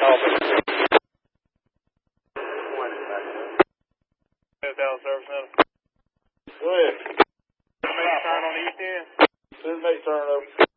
Dallas Service Center. Go ahead. Make a turn on the east end. Make turn over.